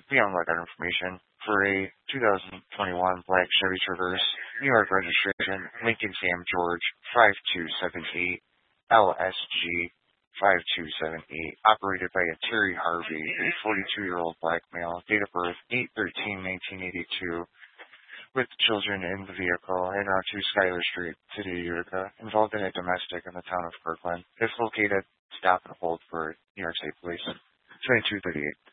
beyond record information for a 2021 black Chevy Traverse, New York registration, Lincoln Sam George 5278 LSG 5278, operated by a Terry Harvey, a 42-year-old black male, date of birth 8/13/1982, with children in the vehicle en route to Schuyler Street, City of Utica, involved in a domestic in the town of Kirkland. If located, stop and hold for New York State Police. 2238.